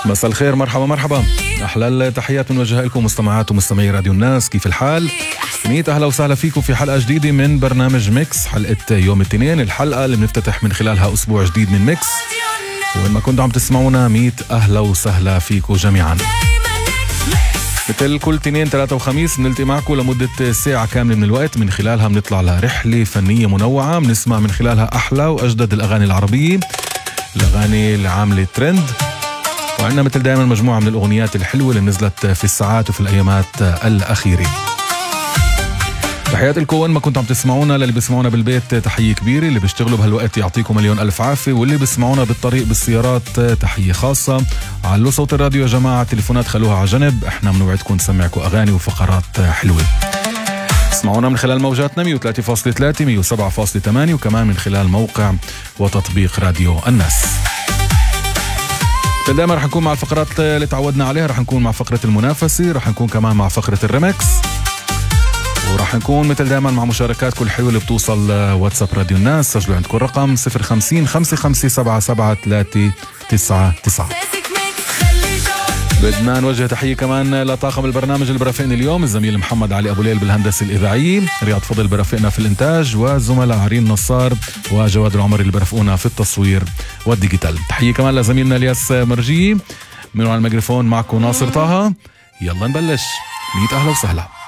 مساء الخير، مرحبا مرحبا، أحلى التحيات بنوجهها لكم مستمعات ومستمعي راديو الناس. كيف الحال؟ ميت أهلا وسهلا فيكم في حلقة جديدة من برنامج ميكس، حلقة يوم الاثنين، الحلقة اللي بنفتتح من خلالها أسبوع جديد من ميكس. وين ما كنتوا عم تسمعونا ميت أهلا وسهلا فيكم جميعا. مثل كل اثنين ثلاثة وخميس بنلتقي معكم لمدة ساعة كاملة من الوقت، من خلالها بنطلع لرحلة فنية منوعة، بنسمع من خلالها أحلى وأجدد الأغاني العربية، الأغاني اللي عاملة ترند، وعندنا مثل دائما مجموعة من الأغنيات الحلوة اللي نزلت في الساعات وفي الأيامات الأخيرة. تحيات لكم وين ما كنتوا عم تسمعونا، للي بيسمعونا بالبيت تحية كبيرة، اللي بيشتغلوا بهالوقت يعطيكم مليون ألف عافية، واللي بيسمعونا بالطريق بالسيارات تحية خاصة. علوا صوت الراديو يا جماعة، التليفونات خلوها على جنب، احنا بنوعدكم نسمعكم أغاني وفقرات حلوة. اسمعونا من خلال موجاتنا 103.3 107.8، وكمان من خلال موقع وتطبيق راديو الناس. دائما رح نكون مع الفقرات اللي تعودنا عليها، رح نكون مع فقرة المنافسة، رح نكون كمان مع فقرة الريمكس، ورح نكون مثل دائما مع مشاركاتكم الحلوة اللي بتوصل واتساب راديو الناس. سجلوا عندكم الرقم 050 5577 399. بدنا نوجه تحية كمان لطاقم البرنامج اللي برافقني اليوم، الزميل محمد علي أبو ليل بالهندسة الإذاعية، رياض فضل برافقنا في الإنتاج، والزملاء عرين نصار وجواد العمر اللي برافقونا في التصوير والديجيتال. تحية كمان لزميلنا الياس مرجي من على الميكروفون، معكم ناصر طه. يلا نبلش. 100 أهلا وسهلا.